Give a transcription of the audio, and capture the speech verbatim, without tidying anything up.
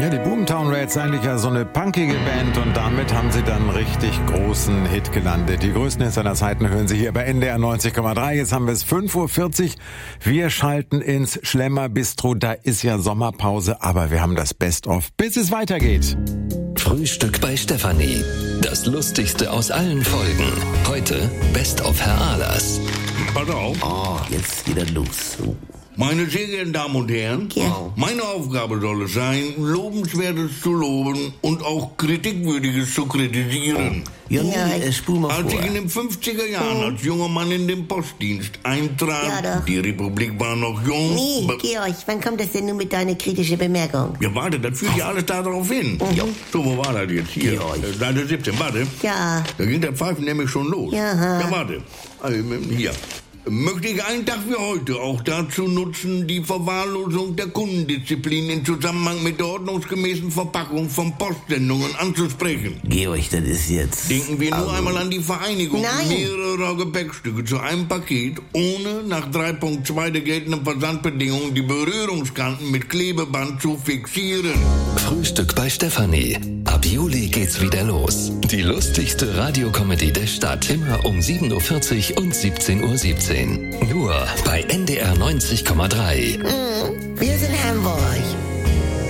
Ja, die Boomtown Rats, eigentlich ja so eine punkige Band, und damit haben sie dann richtig großen Hit gelandet. Die größten Hits aller Zeiten hören Sie hier bei N D R neunzig Komma drei. Jetzt haben wir es fünf Uhr vierzig. Wir schalten ins Schlemmer-Bistro. Da ist ja Sommerpause, aber wir haben das Best-of, bis es weitergeht. Frühstück bei Stefanie. Das Lustigste aus allen Folgen. Heute Best-of Herr Ahlers. Pass auf. Oh, jetzt geht er los. Oh. Meine sehr geehrten Damen und Herren, Ja. meine Aufgabe soll es sein, Lobenswertes zu loben und auch Kritikwürdiges zu kritisieren. Ja, Ja, nee, äh, spul mal Als vor. ich in den fünfziger Jahren als junger Mann in den Postdienst eintrat, Ja, doch. die Republik war noch jung. Nee, be- Georg, wann kommt das denn nun mit deiner kritischen Bemerkung? Ja, warte, das führt ja alles darauf hin. Ja. So, wo war das jetzt? Hier, Georg. äh, Seite siebzehn, warte. Ja, Da ging der Pfeifen nämlich schon los. Ja. Ja, warte. Also, hier. Möchte ich einen Tag wie heute auch dazu nutzen, die Verwahrlosung der Kundendisziplin in Zusammenhang mit der ordnungsgemäßen Verpackung von Postsendungen anzusprechen. Georg, das ist jetzt... Denken wir nur Also, einmal an die Vereinigung Nein. mehrerer Gepäckstücke zu einem Paket, ohne nach drei Punkt zwei der geltenden Versandbedingungen die Berührungskanten mit Klebeband zu fixieren. Frühstück bei Stefanie. Ab Juli geht's wieder los. Die lustigste Radiokomödie der Stadt. Immer um sieben Uhr vierzig und siebzehn Uhr siebzehn. Nur bei N D R neunzig Komma drei. wir sind Hamburg.